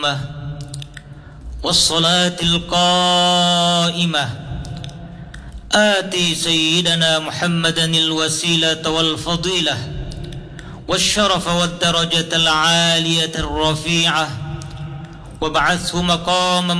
التامة والصلاة القائمة آتي سيدنا محمدا الوسيلة والفضيلة والشرف والدرجة العالية الرفيعة وابعثه مقاما